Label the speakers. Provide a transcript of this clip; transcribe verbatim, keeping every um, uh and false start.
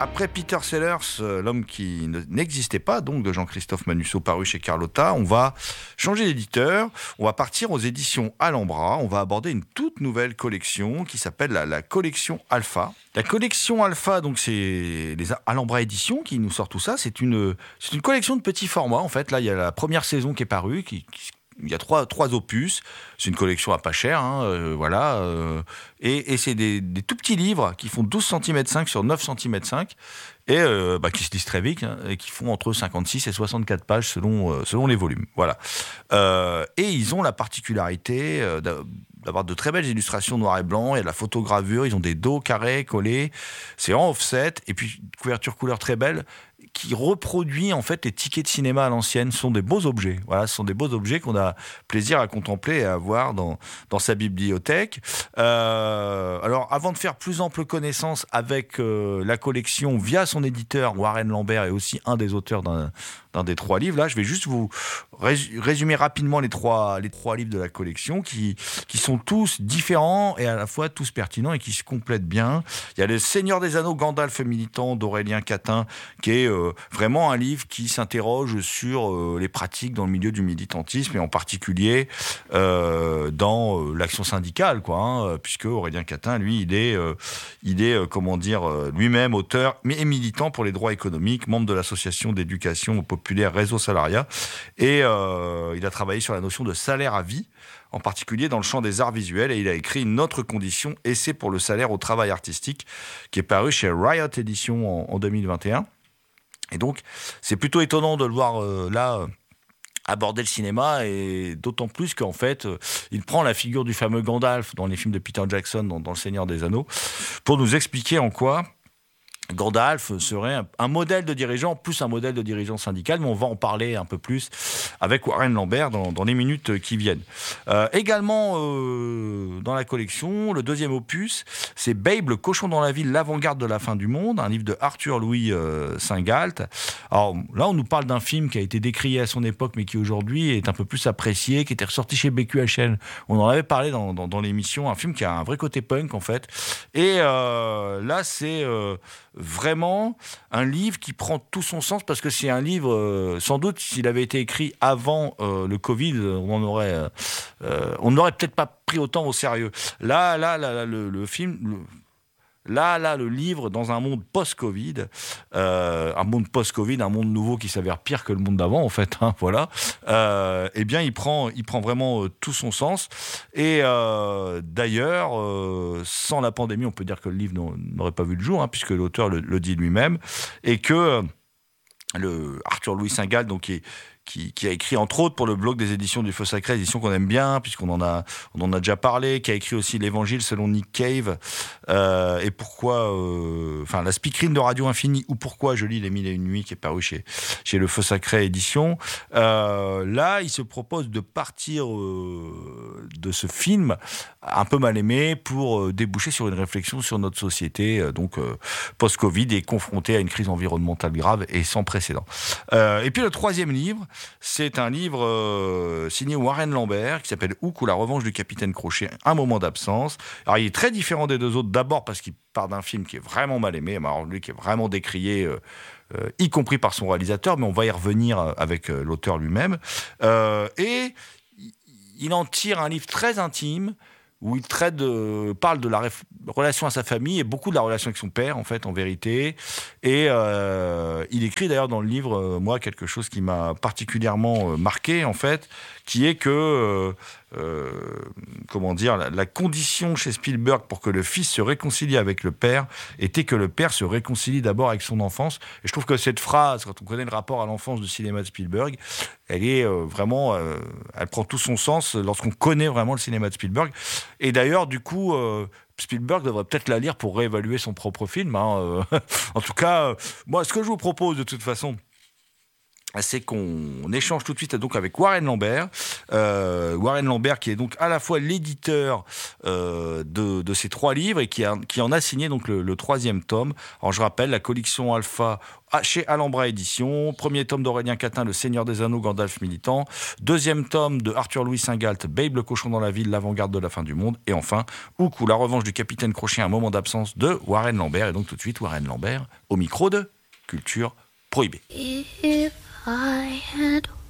Speaker 1: Après Peter Sellers, euh, l'homme qui ne, n'existait pas, donc de Jean-Christophe Manusseau, paru chez Carlotta, on va changer d'éditeur, on va partir aux éditions Alhambra, on va aborder une toute nouvelle collection qui s'appelle la, la collection Alpha. La collection Alpha, donc c'est les Alhambra Éditions qui nous sortent tout ça, c'est une, c'est une collection de petits formats en fait. Là, il y a la première saison qui est parue, qui, qui il y a trois, trois opus, c'est une collection à pas cher, hein, euh, voilà, euh, et, et c'est des, des tout petits livres qui font douze centimètres cinq sur neuf centimètres cinq, et euh, bah, qui se lisent très vite, hein, et qui font entre cinquante-six et soixante-quatre pages selon, euh, selon les volumes, voilà. Euh, et ils ont la particularité euh, d'avoir de très belles illustrations noir et blanc, il y a de la photogravure, ils ont des dos carrés collés, c'est en offset, et puis couverture couleur très belle, qui reproduit en fait les tickets de cinéma à l'ancienne. Ce sont des beaux objets. Voilà, ce sont des beaux objets qu'on a plaisir à contempler et à voir dans, dans sa bibliothèque. Euh, alors, avant de faire plus ample connaissance avec euh, la collection via son éditeur, Warren Lambert, et aussi un des auteurs d'un, d'un des trois livres, là, je vais juste vous résumer rapidement les trois, les trois livres de la collection qui, qui sont tous différents et à la fois tous pertinents et qui se complètent bien. Il y a Le Seigneur des Anneaux, Gandalf militant d'Aurélien Catin, qui est euh, vraiment un livre qui s'interroge sur euh, les pratiques dans le milieu du militantisme et en particulier euh, dans euh, l'action syndicale, quoi, hein, puisque Aurélien Catin, lui, il est, euh, il est euh, comment dire, euh, lui-même auteur et militant pour les droits économiques, membre de l'association d'éducation populaire Réseau Salariat, et euh, il a travaillé sur la notion de salaire à vie, en particulier dans le champ des arts visuels, et il a écrit Une autre condition, essai pour le salaire au travail artistique, qui est paru chez Riot Éditions en, en deux mille vingt et un. Et donc, c'est plutôt étonnant de le voir euh, là euh, aborder le cinéma, et d'autant plus qu'en fait, euh, il prend la figure du fameux Gandalf dans les films de Peter Jackson, dans, dans Le Seigneur des Anneaux, pour nous expliquer en quoi Gandalf serait un, un modèle de dirigeant, plus un modèle de dirigeant syndical, mais on va en parler un peu plus avec Warren Lambert dans, dans les minutes qui viennent. Euh, également euh, dans la collection, le deuxième opus, c'est Babe, le cochon dans la ville, l'avant-garde de la fin du monde, un livre de Arthur Louis euh, Saint-Galt. Alors là, on nous parle d'un film qui a été décrié à son époque, mais qui aujourd'hui est un peu plus apprécié, qui était ressorti chez B Q H L. On en avait parlé dans, dans, dans l'émission, un film qui a un vrai côté punk en fait. Et euh, là, c'est euh, vraiment un livre qui prend tout son sens, parce que c'est un livre, euh, sans doute, s'il avait été écrit avant euh, le Covid, on en aurait, euh, euh, on n'aurait peut-être pas pris autant au sérieux. Là, là, là, là le, le film... Le, Là, là, le livre, dans un monde post-Covid, euh, un monde post-Covid, un monde nouveau qui s'avère pire que le monde d'avant, en fait, hein, voilà, euh, eh bien, il prend, il prend vraiment euh, tout son sens. Et euh, d'ailleurs, euh, sans la pandémie, on peut dire que le livre n'aurait pas vu le jour, hein, puisque l'auteur le, le dit lui-même, et que euh, le Arthur Louis Saint-Galt, donc, qui est Qui, qui a écrit entre autres pour le blog des éditions du Feu Sacré, édition qu'on aime bien puisqu'on en a, on en a déjà parlé, qui a écrit aussi l'Évangile selon Nick Cave, euh, et pourquoi, euh, enfin la speakerine de Radio Infini, ou pourquoi je lis Les Mille et Une Nuits, qui est paru chez, chez le Feu Sacré édition. Euh, là, il se propose de partir euh, de ce film un peu mal aimé pour euh, déboucher sur une réflexion sur notre société, euh, donc euh, post-Covid, et confrontée à une crise environnementale grave et sans précédent. Euh, et puis le troisième livre, c'est un livre euh, signé Warren Lambert qui s'appelle Hook ou la revanche du capitaine Crochet, un moment d'absence. Alors il est très différent des deux autres, d'abord parce qu'il part d'un film qui est vraiment mal aimé, alors lui qui est vraiment décrié, euh, euh, y compris par son réalisateur, mais on va y revenir avec euh, l'auteur lui-même. Euh, et il en tire un livre très intime, où il traite de, parle de la réf- relation à sa famille et beaucoup de la relation avec son père, en fait, en vérité. Et euh, il écrit d'ailleurs dans le livre, euh, moi, quelque chose qui m'a particulièrement euh, marqué, en fait, qui est que, euh, euh, comment dire, la, la condition chez Spielberg pour que le fils se réconcilie avec le père était que le père se réconcilie d'abord avec son enfance. Et je trouve que cette phrase, quand on connaît le rapport à l'enfance du cinéma de Spielberg, elle est euh, vraiment, euh, elle prend tout son sens lorsqu'on connaît vraiment le cinéma de Spielberg. Et d'ailleurs, du coup, euh, Spielberg devrait peut-être la lire pour réévaluer son propre film. Hein, euh. En tout cas, euh, moi, ce que je vous propose de toute façon, c'est qu'on échange tout de suite donc avec Warren Lambert. Euh, Warren Lambert qui est donc à la fois l'éditeur euh, de, de ces trois livres et qui, a, qui en a signé donc le, le troisième tome. Alors je rappelle, la collection Alpha chez Alhambra Éditions. Premier tome d'Aurélien Catin, Le Seigneur des Anneaux, Gandalf militant. Deuxième tome de Arthur Louis Saint-Galt, Babe le cochon dans la ville, l'avant-garde de la fin du monde. Et enfin, Oukou, la revanche du capitaine Crochet, un moment d'absence de Warren Lambert. Et donc tout de suite, Warren Lambert au micro de Culture Prohibée.
Speaker 2: If I had